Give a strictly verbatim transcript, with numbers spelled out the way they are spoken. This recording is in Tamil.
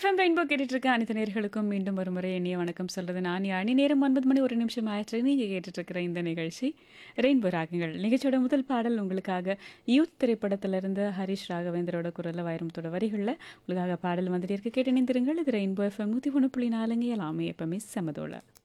எஃப்எம் ரெயின்போ கேட்டுட்டு இருக்க அனைத்து நேர்களுக்கும் மீண்டும் ஒரு முறை இனிய வணக்கம் சொல்றது நான் யானி. நேரம் ஒன்பது மணி ஒரு நிமிஷம் ஆயிற்று. நீங்க கேட்டுட்டு இருக்கிற இந்த நிகழ்ச்சி ரெயின்போ ராகங்கள். நிகழ்ச்சியோட முதல் பாடல் உங்களுக்காக யூத் திரைப்படத்திலிருந்து ஹரிஷ் ராகவேந்தரோட குரல்ல வைரமுத்தோட வரிகளில் உங்களுக்காக பாடல் வந்துட்டு இருக்கு. கேட்டு இணைந்திருங்கள். இது ரெயின்போ எஃப்எம் நூற்றி ஒன்று புள்ளி நாலுங்க எல்லாமே எப்பவுமே சமதோல.